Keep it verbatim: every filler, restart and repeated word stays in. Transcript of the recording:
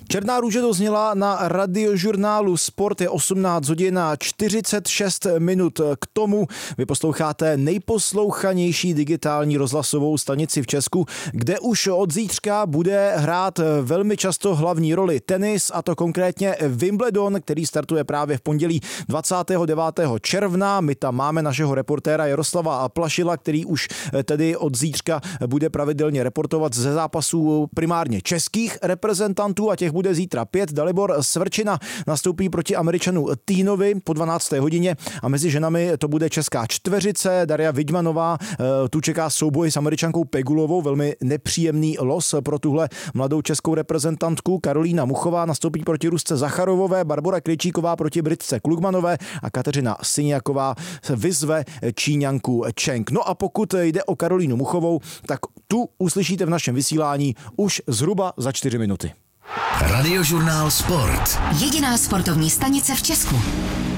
Černá růže dozněla na radiožurnálu Sport, je osmnáct hodin a čtyřicet šest minut k tomu. Vy posloucháte nejposlouchanější digitální rozhlasovou stanici v Česku, kde už od zítřka bude hrát velmi často hlavní roli tenis, a to konkrétně Wimbledon, který startuje právě v pondělí dvacátého devátého června. My tam máme našeho reportéra Jaroslava Plašila, který už tedy od zítřka bude pravidelně reportovat ze zápasů primárně českých reprezentantů, a těch bude zítra pět. Dalibor Svrčina nastoupí proti Američanu Týnovi po dvanácté hodině a mezi ženami to bude česká čtveřice. Daria Vidmanová, tu čeká souboj s Američankou Pegulovou, velmi nepříjemný los pro tuhle mladou českou reprezentantku. Karolína Muchová nastoupí proti Rusce Zacharovové, Barbora Krejčíková proti Britce Klugmanové a Kateřina Syniaková vyzve Číňanku Cheng. No a pokud jde o Karolínu Muchovou, tak tu uslyšíte v našem vysílání už zhruba za čtyři minuty. Radiožurnál Sport. Jediná sportovní stanice v Česku.